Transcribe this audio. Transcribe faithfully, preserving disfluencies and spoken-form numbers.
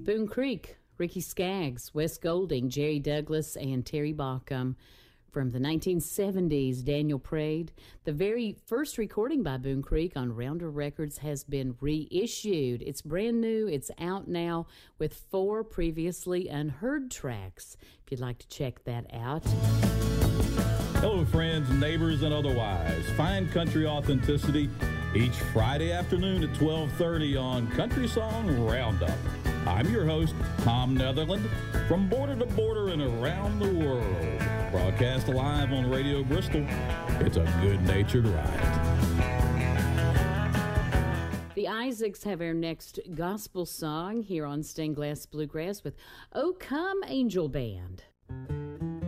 Boone Creek, Ricky Skaggs, Wes Golding, Jerry Douglas, and Terry Baucom. From the nineteen seventies, Daniel Praed. The very first recording by Boone Creek on Rounder Records has been reissued. It's brand new. It's out now with four previously unheard tracks, if you'd like to check that out. Hello, friends, neighbors, and otherwise. Find country authenticity each Friday afternoon at twelve thirty on Country Song Roundup. I'm your host, Tom Netherland, from border to border and around the world. Broadcast live on Radio Bristol. It's a good-natured ride. The Isaacs have our next gospel song here on Stained Glass Bluegrass with "Oh Come Angel Band."